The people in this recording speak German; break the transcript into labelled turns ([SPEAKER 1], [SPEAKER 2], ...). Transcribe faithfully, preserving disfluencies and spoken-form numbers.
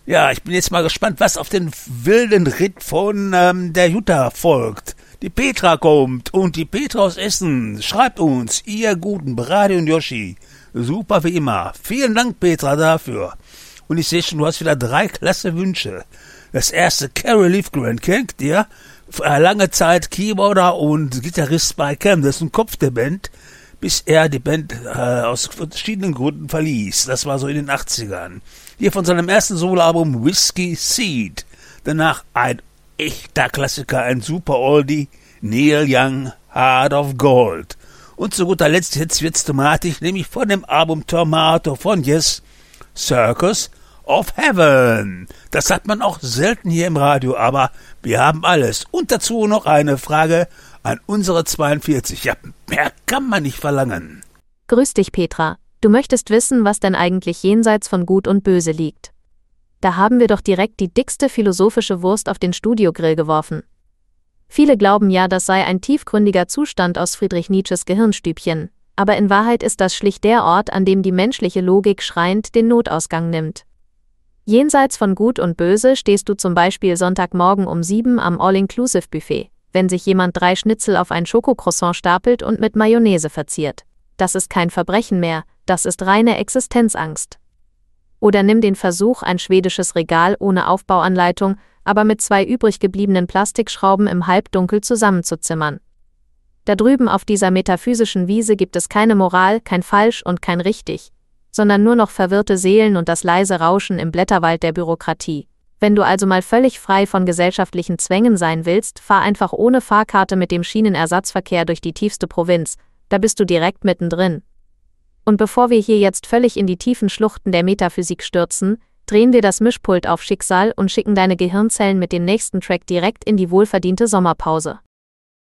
[SPEAKER 1] Ja, ich bin jetzt mal gespannt, was auf den wilden Ritt von ähm, der Jutta folgt. Die Petra kommt und die Petra aus Essen. Schreibt uns, ihr Guten, Brady und Yoshi. Super wie immer. Vielen Dank, Petra, dafür. Und ich sehe schon, du hast wieder drei klasse Wünsche. Das erste, Carol Livgren, kennt ihr? Lange Zeit Keyboarder und Gitarrist bei Cam, das ist ein Kopf der Band, bis er die Band äh, aus verschiedenen Gründen verließ. Das war so in den achtzigern. Hier von seinem ersten Soloalbum Whiskey Seed. Danach ein echter Klassiker, ein super Oldie, Neil Young, Heart of Gold. Und zu guter Letzt, jetzt wird's thematisch, nämlich von dem Album Tomato von Yes, Circus of Heaven. Das hat man auch selten hier im Radio, aber wir haben alles. Und dazu noch eine Frage an unsere zweiundvierzig. Ja, mehr kann man nicht verlangen.
[SPEAKER 2] Grüß dich, Petra. Du möchtest wissen, was denn eigentlich jenseits von Gut und Böse liegt. Da haben wir doch direkt die dickste philosophische Wurst auf den Studiogrill geworfen. Viele glauben ja, das sei ein tiefgründiger Zustand aus Friedrich Nietzsches Gehirnstübchen, aber in Wahrheit ist das schlicht der Ort, an dem die menschliche Logik schreiend den Notausgang nimmt. Jenseits von Gut und Böse stehst du zum Beispiel Sonntagmorgen um sieben am All-Inclusive-Buffet, wenn sich jemand drei Schnitzel auf ein Schokocroissant stapelt und mit Mayonnaise verziert. Das ist kein Verbrechen mehr, das ist reine Existenzangst. Oder nimm den Versuch, ein schwedisches Regal ohne Aufbauanleitung, aber mit zwei übrig gebliebenen Plastikschrauben im Halbdunkel zusammenzuzimmern. Da drüben auf dieser metaphysischen Wiese gibt es keine Moral, kein Falsch und kein Richtig, sondern nur noch verwirrte Seelen und das leise Rauschen im Blätterwald der Bürokratie. Wenn du also mal völlig frei von gesellschaftlichen Zwängen sein willst, fahr einfach ohne Fahrkarte mit dem Schienenersatzverkehr durch die tiefste Provinz, da bist du direkt mittendrin. Und bevor wir hier jetzt völlig in die tiefen Schluchten der Metaphysik stürzen, drehen wir das Mischpult auf Schicksal und schicken deine Gehirnzellen mit dem nächsten Track direkt in die wohlverdiente Sommerpause.